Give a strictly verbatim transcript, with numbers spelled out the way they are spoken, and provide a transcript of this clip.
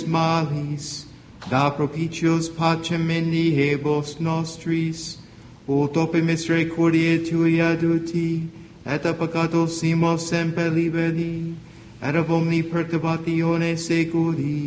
omnibus malis, da propitios pacem indihebos nostris, ut ope misericordiae tui aduti, et a peccatos simos semper liberi, et ab omni perturbatione securi,